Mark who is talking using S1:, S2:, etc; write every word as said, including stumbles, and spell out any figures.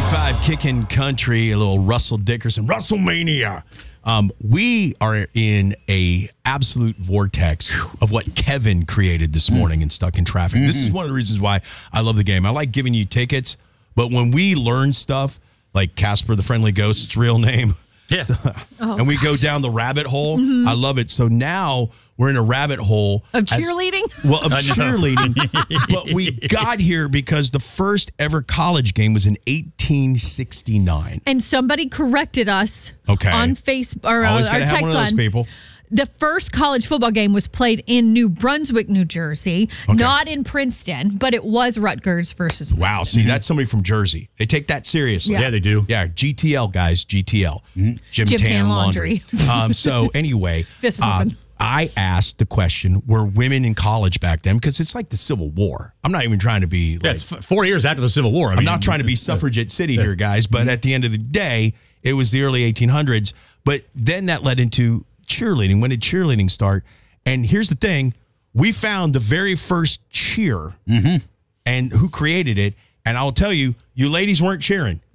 S1: ninety-five Kickin' Country, a little Russell Dickerson, Russellmania. Um, we are in a absolute vortex of what Kevin created this morning and Stuck in Traffic. Mm-hmm. This is one of the reasons why I love the game. I like giving you tickets, but when we learn stuff, like Casper the Friendly Ghost's real name,
S2: yeah.
S1: oh, and we gosh. go down the rabbit hole, mm-hmm. I love it. So now we're in a rabbit hole.
S3: Of cheerleading?
S1: As, well, of cheerleading. But we got here because the first ever college game was in eighteen sixty-nine.
S3: And somebody corrected us
S1: okay.
S3: on Facebook or
S1: Always
S3: our text
S1: have one of those
S3: line.
S1: People.
S3: The first college football game was played in New Brunswick, New Jersey, okay. not in Princeton, but it was Rutgers versus Princeton.
S1: Wow, see, that's somebody from Jersey. They take that seriously.
S2: Yeah, yeah they do.
S1: Yeah, G T L, guys, G T L. Mm-hmm. Jim,
S3: Jim
S1: Tan,
S3: Tan
S1: Laundry.
S3: Laundry.
S1: um, so anyway, uh, I asked the question, were women in college back then? Because it's like the Civil War. I'm not even trying to be like...
S2: Yeah, it's f- four years after the Civil War. I
S1: I'm
S2: mean,
S1: not trying to be suffragette city here, guys, but at the end of the day, it was the early eighteen hundreds. But then that led into cheerleading. When did cheerleading start? And here's the thing. We found the very first cheer
S2: mm-hmm.
S1: and who created it. And I'll tell you, you ladies weren't cheering.